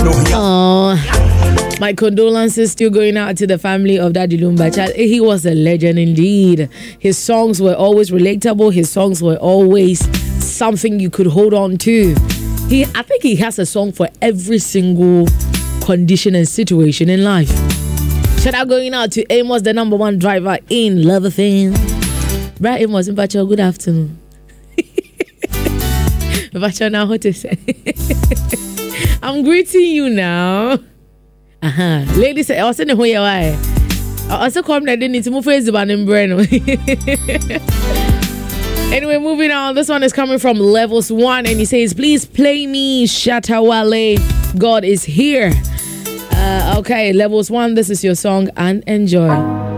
Oh, my condolences still going out to the family of Daddy Lumba. He was a legend indeed. His songs were always relatable. His songs were always something you could hold on to. I think he has a song for every single condition and situation in life. Shout out going out to Amos, the number one driver in Love Affair. Right, Amos, good afternoon. Now, what to say? I'm greeting you now. Ladies, I was saying who you are. I also come that they need to move face the in brain. Anyway, moving on. This one is coming from Levels 1 and he says, please play me Shatta Wale. God is here. Okay, Levels 1, this is your song and enjoy.